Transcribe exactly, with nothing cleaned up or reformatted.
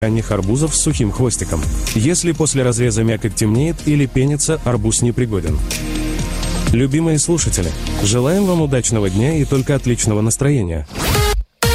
ранних арбузов с сухим хвостиком. Если после разреза мякоть темнеет или пенится, арбуз непригоден. Любимые слушатели, желаем вам удачного дня и только отличного настроения.